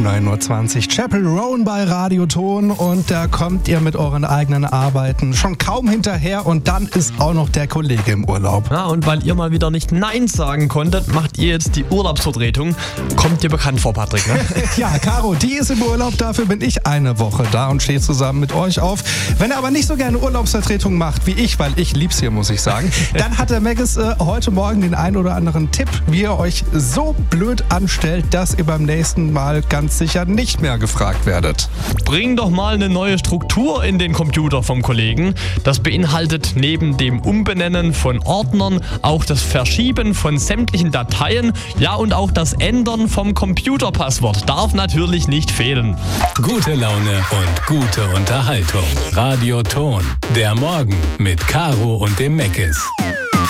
9.20 Uhr. Chapel Roan bei Radioton und da kommt ihr mit euren eigenen Arbeiten schon kaum hinterher und dann ist auch noch der Kollege im Urlaub. Ja, und weil ihr mal wieder nicht Nein sagen konntet, macht ihr jetzt die Urlaubsvertretung. Kommt dir bekannt vor, Patrick, ne? Ja, Caro, die ist im Urlaub, dafür bin ich eine Woche da und stehe zusammen mit euch auf. Wenn er aber nicht so gerne Urlaubsvertretung macht wie ich, weil ich lieb's hier, muss ich sagen, dann hat der Meggis heute Morgen den ein oder anderen Tipp, wie ihr euch so blöd anstellt, dass ihr beim nächsten Mal ganz sicher nicht mehr gefragt werdet. Bring doch mal eine neue Struktur in den Computer vom Kollegen. Das beinhaltet neben dem Umbenennen von Ordnern auch das Verschieben von sämtlichen Dateien, ja und auch das Ändern vom Computerpasswort darf natürlich nicht fehlen. Gute Laune und gute Unterhaltung. Radioton. Der Morgen mit Caro und dem Meggis.